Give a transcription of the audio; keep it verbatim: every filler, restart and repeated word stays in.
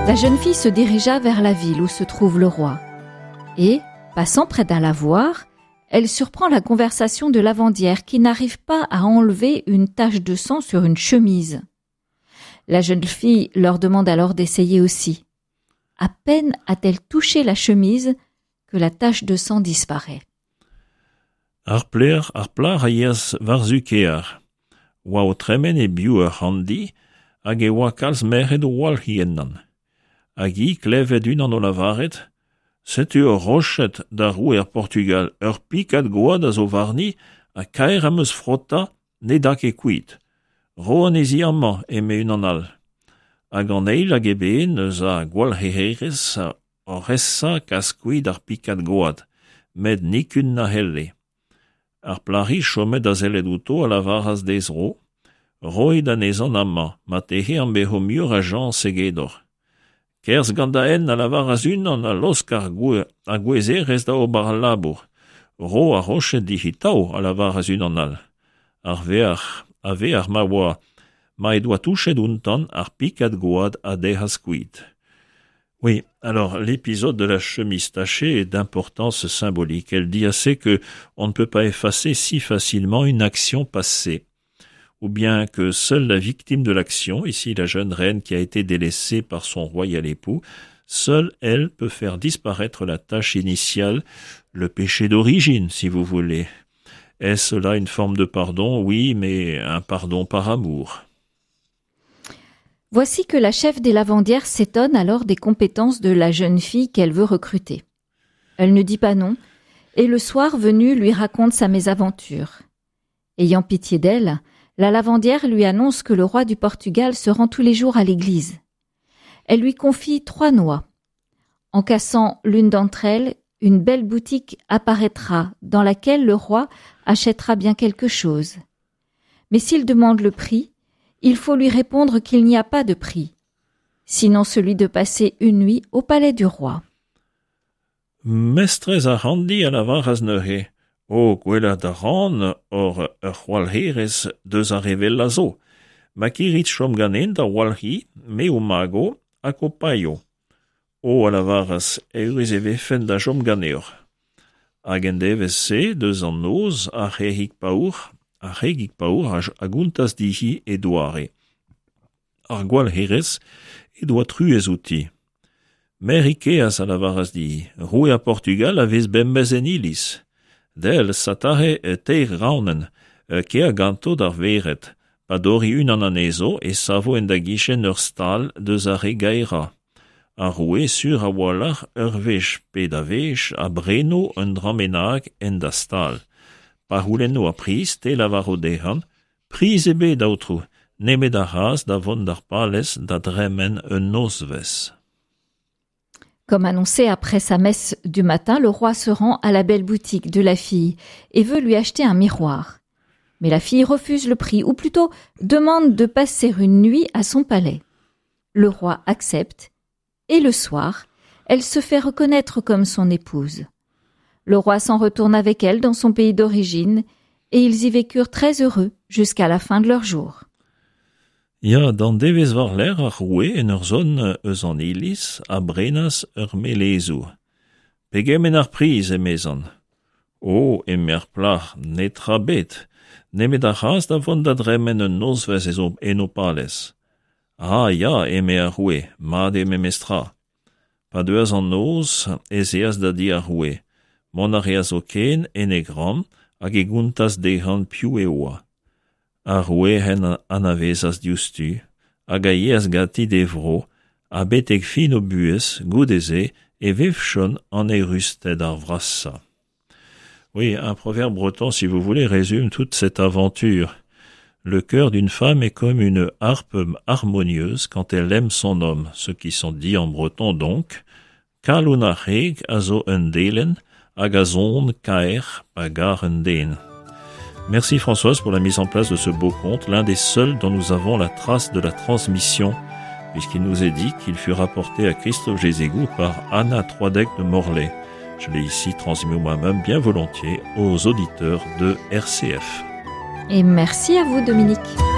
La jeune fille se dirigea vers la ville où se trouve le roi. Et, passant près d'un lavoir, elle surprend la conversation de lavandière qui n'arrive pas à enlever une tache de sang sur une chemise. La jeune fille leur demande alors d'essayer aussi. À peine a-t-elle touché la chemise que la tache de sang disparaît. Arpler, arplar aias varzukear. Wa tremen e biuer handi, hag e wakals meret o wal hienan. Agi klevet unan o lavaret, setu ur rochet da roue er Portugal, ur pikat goad a zo varni, a kaer am eus frotta, ne dak e kuit. Ro an ezi amman e me unan al. Hag an eil hag ebe neus a gwal heherez o ressa kas kuit ar pikat goad, med nikun na helle. Ar plari chomet a zelet outo a lavaraz dez ro, roid an ezan amman, ma tehe an beho mur a jan segedor. Kerz gandaen a lavaraz unan a losk ar gwe, a gwezerez da obar labour. Ro a rochet dihitao a lavaraz unan al. Ar vear, a vear ma oa, ma e doa touchet untan ar pikat goad a dehas kuit. Oui, alors l'épisode de la chemise tachée est d'importance symbolique. Elle dit assez que on ne peut pas effacer si facilement une action passée, ou bien que seule la victime de l'action, ici la jeune reine qui a été délaissée par son royal époux, seule elle peut faire disparaître la tâche initiale, le péché d'origine, si vous voulez. Est-ce là une forme de pardon? Oui, mais un pardon par amour. Voici que la chef des lavandières s'étonne alors des compétences de la jeune fille qu'elle veut recruter. Elle ne dit pas non, et le soir venu lui raconte sa mésaventure. Ayant pitié d'elle, la lavandière lui annonce que le roi du Portugal se rend tous les jours à l'église. Elle lui confie trois noix. En cassant l'une d'entre elles, une belle boutique apparaîtra dans laquelle le roi achètera bien quelque chose. Mais s'il demande le prix, il faut lui répondre qu'il n'y a pas de prix, sinon celui de passer une nuit au palais du roi. Mestres a handi a lavaraz neuhe, o gwella da ran or ur c'hoalherez deus a revel a zo, ma kirit chom ganen da walhi, me o mago ak o paio. O a lavaraz eurez e vefen da chom ganeor. Hag en devez se deus an noz a c'hehik paour, a regik paour a guntas dihi e doare. Ar gwal herez e doa truez outi. Mer ikeas a lavaraz dihi, roue a Portugal a vez bembez en ilis. Del satare e teir raunen, e ke a ganto d'ar veret, pa dori unan an ezo e savo en da gichen ur stal deus a re gaera. A roue sur a walar ur vech pe da vech a breno un dramenag en da stal. Paruleno a pris te lavaro dehan, pris ebe d'autru, neme da ras da von dar pales da dremen un nosves. Comme annoncé après sa messe du matin, le roi se rend à la belle boutique de la fille et veut lui acheter un miroir. Mais la fille refuse le prix, ou plutôt demande de passer une nuit à son palais. Le roi accepte, et le soir, elle se fait reconnaître comme son épouse. Le roi s'en retourne avec elle dans son pays d'origine, et ils y vécurent très heureux jusqu'à la fin de leur jour. Ja, dan devez war l'air a roue en ur zon eus an ilis a brenas ur melezou. Pegemen ar priz emezan. O, emer plar, ne tra bet, nemet a ras da vont da dremen un nosvez ezo en o pales. Ah, ja, eme a roue, mad eme mestra. Pa deus an noz, ez eas da di a roue. Mon a reaz o ken en e gram, hag e guntas dehan piou e oa. A roue hen an avezas diustu, hag a iez gati devro, a betek fin o buez, goudeze, e vevchon an e rusted ar vrassa. Oui, un proverbe breton, si vous voulez, résume toute cette aventure. Le cœur d'une femme est comme une harpe harmonieuse quand elle aime son homme, ce qui sont dit en breton donc, kaluna reg azo un delen, agazon kaer pagar un den. Merci Françoise pour la mise en place de ce beau conte, l'un des seuls dont nous avons la trace de la transmission, puisqu'il nous est dit qu'il fut rapporté à Christophe Jézégou par Anna Troidec de Morlaix. Je l'ai ici transmis moi-même bien volontiers aux auditeurs de R C F. Et merci à vous Dominique.